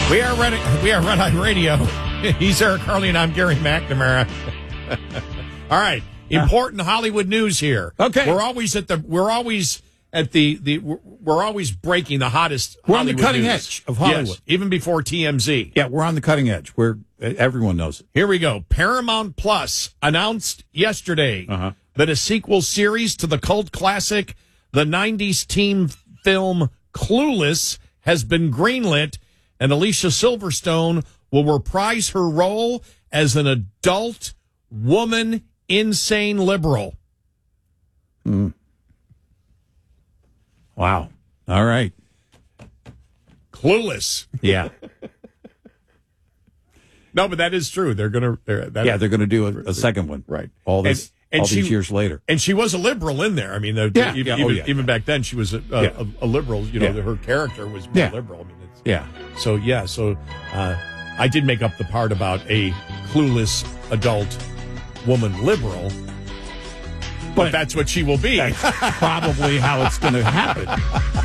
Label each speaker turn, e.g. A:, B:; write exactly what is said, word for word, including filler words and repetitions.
A: We are running. We are Red Eye Radio. He's Eric Harley, and I'm Gary McNamara. All right, important Hollywood news here.
B: Okay,
A: we're always at the. We're always at the the. We're always breaking the hottest.
B: We're
A: Hollywood
B: on the cutting
A: news.
B: edge of Hollywood,
A: yes, even before T M Z.
B: Yeah, we're on the cutting edge. Where everyone knows it.
A: Here we go. Paramount Plus announced yesterday
B: uh-huh.
A: that a sequel series to the cult classic, the nineties teen film Clueless, has been greenlit, and Alicia Silverstone will reprise her role as an adult woman insane liberal.
B: Mm. Wow. All right.
A: Clueless.
B: Yeah.
A: No, but that is true. They're going to.
B: Yeah, they're going to do a, a second one.
A: Right.
B: All this.
A: And, and
B: all
A: she,
B: these years later.
A: And she was a liberal in there. I mean, the,
B: yeah,
A: even,
B: yeah. Oh,
A: even,
B: yeah,
A: even
B: yeah.
A: back then, she was a, a,
B: yeah.
A: a, a liberal. You know,
B: yeah.
A: her character was more
B: yeah.
A: liberal. I mean, it's,
B: yeah.
A: So, yeah, so uh, I did make up the part about a clueless adult woman liberal. But, but that's what she will be.
B: That's probably how it's going to happen.